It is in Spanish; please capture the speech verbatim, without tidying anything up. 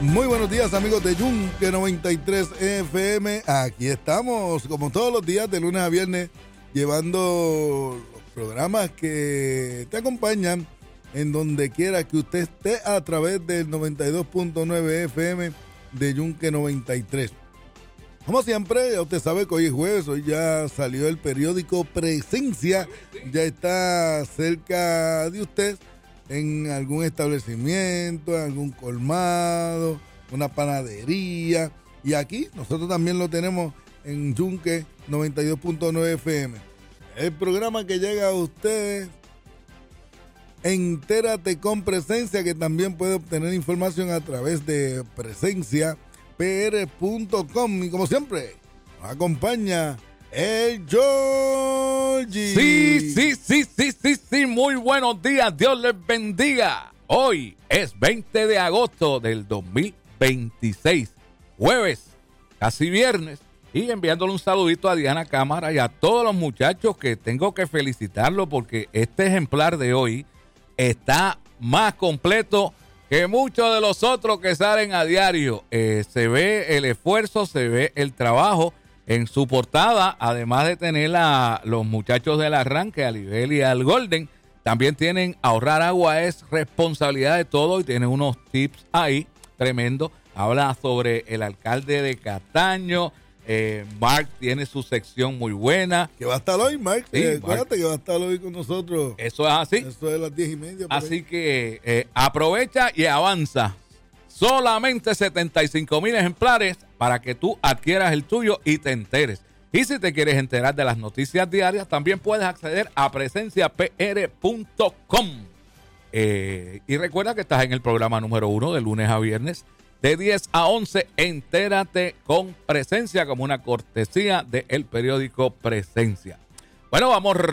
Muy buenos días, amigos de Yunque noventa y tres F M. Aquí estamos, como todos los días, de lunes a viernes, llevando los programas que te acompañan en donde quiera que usted esté a través del noventa y dos punto nueve F M de Yunque noventa y tres. Como siempre, ya usted sabe que hoy es jueves, hoy ya salió el periódico Presencia, ya está cerca de usted en algún establecimiento, en algún colmado, una panadería. Y aquí nosotros también lo tenemos en Yunque noventa y dos punto nueve F M. El programa que llega a ustedes, Entérate con Presencia, que también puede obtener información a través de presencia p r punto com. Y como siempre, nos acompaña el Georgie. Sí, sí, sí, sí, sí, sí. Muy buenos días. Dios les bendiga. Hoy es veinte de agosto del dos mil veintiséis. Jueves, casi viernes. Y enviándole un saludito a Diana Cámara y a todos los muchachos que tengo que felicitarlo porque este ejemplar de hoy está más completo que muchos de los otros que salen a diario. Eh, se ve el esfuerzo, se ve el trabajo. En su portada, además de tener a los muchachos del arranque, a Libel y al Golden, también tienen ahorrar agua es responsabilidad de todo y tiene unos tips ahí tremendo. Habla sobre el alcalde de Cataño. Eh, Mark tiene su sección muy buena. Que va a estar hoy, Mark. Sí, eh, Mark. Acuérdate que va a estar hoy con nosotros. Eso es así. Eso es a las diez y media. Así ahí. que eh, aprovecha y avanza. Solamente setenta y cinco mil ejemplares para que tú adquieras el tuyo y te enteres. Y si te quieres enterar de las noticias diarias, también puedes acceder a presencia p r punto com. Eh, y recuerda que estás en el programa número uno de lunes a viernes de diez a once. Entérate con Presencia como una cortesía del periódico Presencia. Bueno, vamos